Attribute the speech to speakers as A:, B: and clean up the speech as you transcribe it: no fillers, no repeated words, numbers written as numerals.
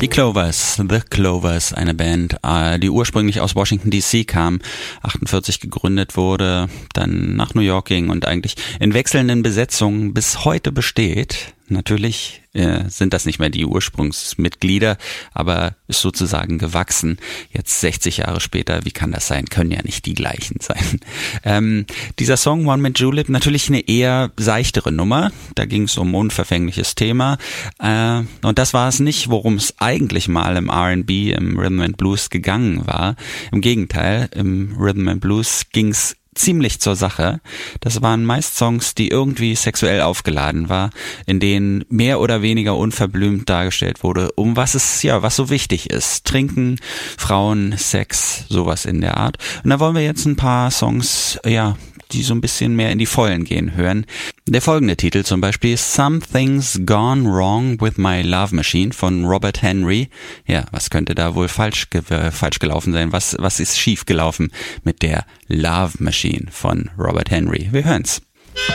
A: Die Clovers, The Clovers, eine Band, die ursprünglich aus Washington D.C. kam, 48 gegründet wurde, dann nach New York ging und eigentlich in wechselnden Besetzungen bis heute besteht. Natürlich sind das nicht mehr die Ursprungsmitglieder, aber ist sozusagen gewachsen. Jetzt 60 Jahre später, wie kann das sein? Können ja nicht die gleichen sein. Dieser Song One mit Julep, natürlich eine eher seichtere Nummer. Da ging es um unverfängliches Thema. Und das war es nicht, worum es eigentlich mal im R&B, im Rhythm and Blues gegangen war. Im Gegenteil, im Rhythm and Blues ging es ziemlich zur Sache. Das waren meist Songs, die irgendwie sexuell aufgeladen war, in denen mehr oder weniger unverblümt dargestellt wurde, um was so wichtig ist. Trinken, Frauen, Sex, sowas in der Art. Und da wollen wir jetzt ein paar Songs, die so ein bisschen mehr in die Vollen gehen, hören. Der folgende Titel zum Beispiel ist Something's Gone Wrong with My Love Machine von Robert Henry. Ja, was könnte da wohl falsch gelaufen sein? Was ist schief gelaufen mit der Love Machine von Robert Henry? Wir hören's.